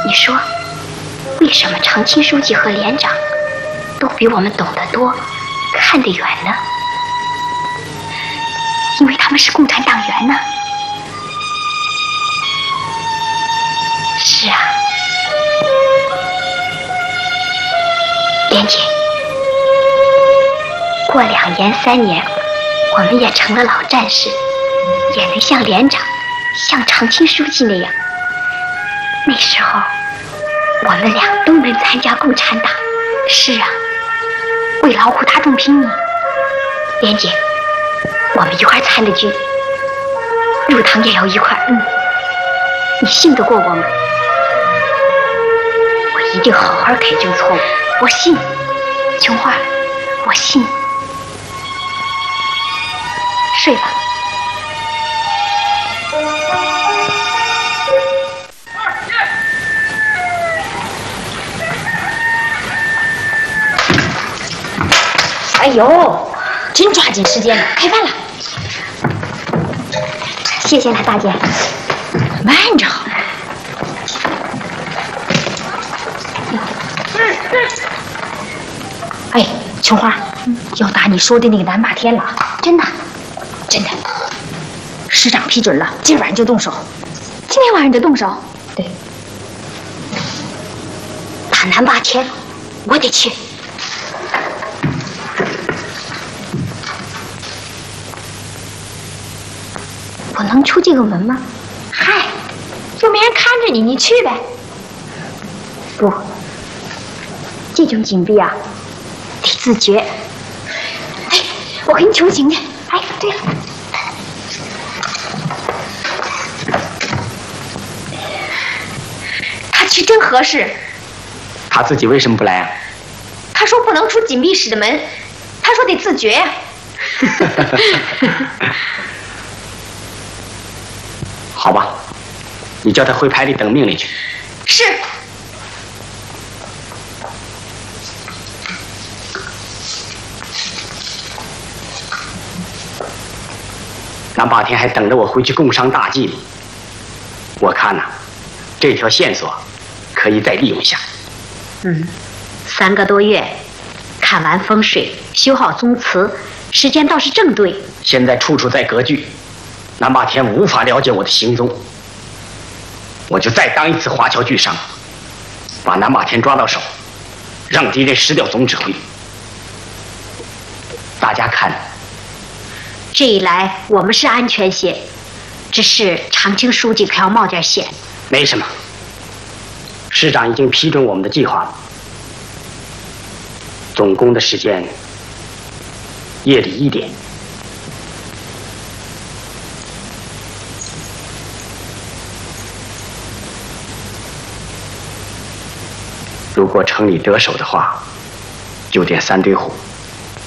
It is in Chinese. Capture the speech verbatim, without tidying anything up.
你说，为什么常青书记和连长都比我们懂得多，看得远呢？因为他们是共产党员呢。是啊，莲姐，过两年三年，我们也成了老战士，也能像连长、像常青书记那样。那时候，我们俩都能参加共产党。是啊，为劳苦大众拼命。莲姐，我们一块参的军，入党也要一块。嗯，你信得过我吗？我一定好好改正错误。我信，琼花，我信。睡吧。 哎呦，真抓紧时间了，开饭了。 谢谢了，大姐。 慢着好。哎，琼花，嗯、要打你说的那个南霸天了。 真的？ 真的。师长批准了，今晚就动手。 今天晚上就动手？ 对。 打南霸天，我得去。我能出这个门吗？ 嗨，又没人看着你，你去呗。 不，这种紧闭啊，得自觉。 哎，我给你求情去。 哎，对了， 他去真合适。 他自己为什么不来啊？ 他说不能出紧闭室的门，他说得自觉呀。 好吧，你叫他回排里等命令去。 是。 南霸天还等着我回去共商大计呢。我看呐、啊，这条线索可以再利用一下。 嗯，三个多月，看完风水，修好宗祠，时间倒是正对。 现在处处在割据。南霸天无法了解我的行踪，我就再当一次华侨巨商，把南霸天抓到手，让敌人失掉总指挥。大家看， 这一来我们是安全些，只是常青书记可要冒点险。 没什么，师长已经批准我们的计划了。总攻的时间夜里一点。如果城里得手的话，就点三堆火。